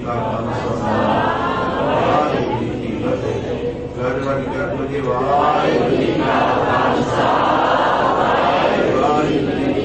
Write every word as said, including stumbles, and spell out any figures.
का खालसा वाहिगुरू जी की फतेह। घर वाली कर मुझे वाहिगुरू जी का